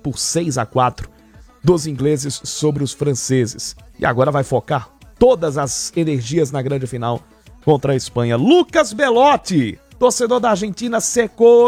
por 6-4 dos ingleses sobre os franceses. E agora vai focar todas as energias na grande final contra a Espanha. Lucas Belotti, torcedor da Argentina, secou,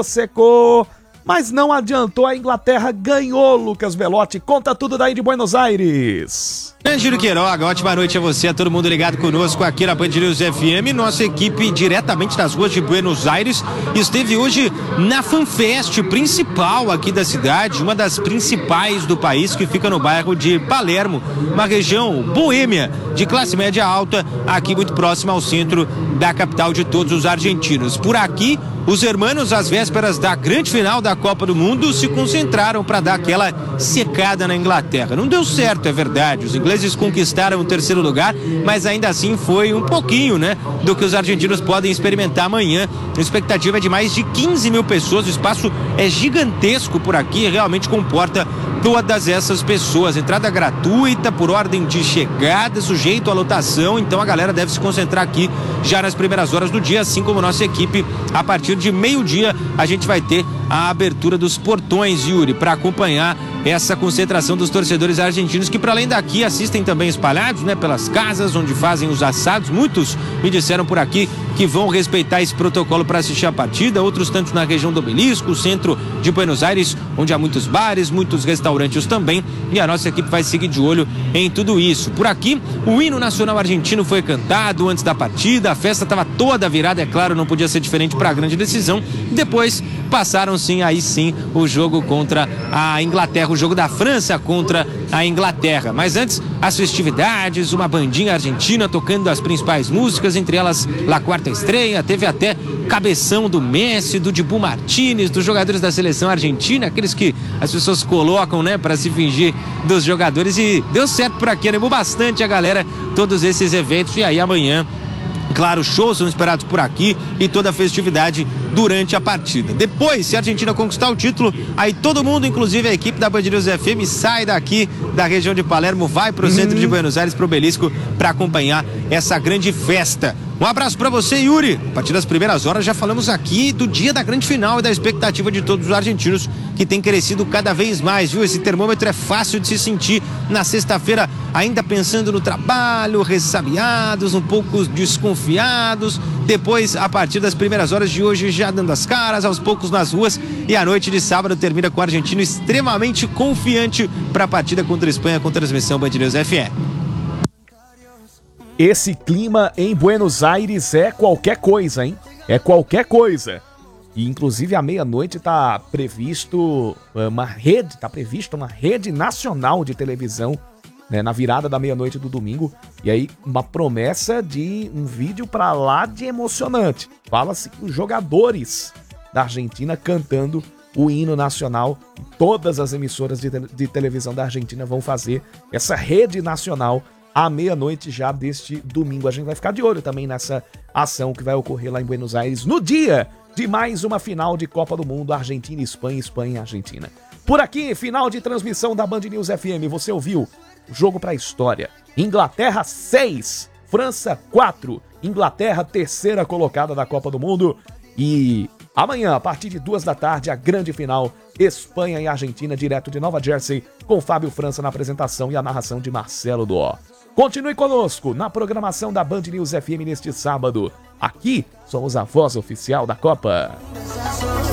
mas não adiantou, a Inglaterra ganhou. Lucas Belotti, conta tudo daí de Buenos Aires. Giro Queiroga, ótima noite a você, a todo mundo ligado conosco aqui na Band News FM. Nossa equipe diretamente das ruas de Buenos Aires esteve hoje na FanFest principal aqui da cidade, uma das principais do país, que fica no bairro de Palermo, uma região boêmia de classe média alta, aqui muito próxima ao centro da capital de todos os argentinos. Por aqui, os hermanos, às vésperas da grande final da Copa do Mundo, se concentraram para dar aquela secada na Inglaterra. Não deu certo, é verdade. Os ingleses conquistaram o terceiro lugar, mas ainda assim foi um pouquinho, né, do que os argentinos podem experimentar amanhã. A expectativa é de mais de 15 mil pessoas. O espaço é gigantesco por aqui, realmente comporta todas essas pessoas. Entrada gratuita por ordem de chegada, sujeito à lotação. Então a galera deve se concentrar aqui já nas primeiras horas do dia, assim como nossa equipe. A partir de meio-dia a gente vai ter a abertura dos portões, Yuri, para acompanhar essa concentração dos torcedores argentinos, que para além daqui assistem também espalhados, né, pelas casas onde fazem os assados. Muitos me disseram por aqui que vão respeitar esse protocolo para assistir a partida, outros tantos na região do Obelisco, centro de Buenos Aires, onde há muitos bares, muitos restaurantes também, e a nossa equipe vai seguir de olho em tudo isso. Por aqui, o hino nacional argentino foi cantado antes da partida, a festa estava toda virada, é claro, não podia ser diferente para a grande decisão. Depois passaram aí sim o jogo contra a Inglaterra, o jogo da França contra a Inglaterra. Mas antes, as festividades, uma bandinha argentina tocando as principais músicas, entre elas La Quarta Estrella, teve até cabeção do Messi, do Dibu Martínez, dos jogadores da seleção argentina, aqueles que as pessoas colocam, né, para se fingir dos jogadores, e deu certo por aqui, animou bastante a galera, todos esses eventos. E aí amanhã, claro, shows são esperados por aqui e toda a festividade durante a partida. Depois, se a Argentina conquistar o título, aí todo mundo, inclusive a equipe da Band News FM, sai daqui da região de Palermo, vai pro centro de Buenos Aires, pro Obelisco, para acompanhar essa grande festa. Um abraço para você, Yuri. A partir das primeiras horas já falamos aqui do dia da grande final e da expectativa de todos os argentinos, que tem crescido cada vez mais, viu? Esse termômetro é fácil de se sentir na sexta-feira, ainda pensando no trabalho, ressabiados, um pouco desconfiados. Depois, a partir das primeiras horas de hoje, já dando as caras, aos poucos nas ruas. E a noite de sábado termina com o argentino extremamente confiante para a partida contra a Espanha, com transmissão Band News FM. Esse clima em Buenos Aires é qualquer coisa, hein? É qualquer coisa. E inclusive à meia-noite tá previsto uma rede nacional de televisão, né, na virada da meia-noite do domingo. E aí uma promessa de um vídeo pra lá de emocionante. Fala-se que os jogadores da Argentina cantando o hino nacional, todas as emissoras de televisão da Argentina vão fazer essa rede nacional à meia-noite já deste domingo. A gente vai ficar de olho também nessa ação que vai ocorrer lá em Buenos Aires no dia de mais uma final de Copa do Mundo, Argentina e Espanha, Espanha e Argentina. Por aqui, final de transmissão da Band News FM, você ouviu o jogo para a história. Inglaterra 6, França 4, Inglaterra terceira colocada da Copa do Mundo. E amanhã, a partir de 2 da tarde, a grande final, Espanha e Argentina, direto de Nova Jersey, com Fábio França na apresentação e a narração de Marcelo Dó. Continue conosco na programação da Band News FM neste sábado. Aqui somos a voz oficial da Copa.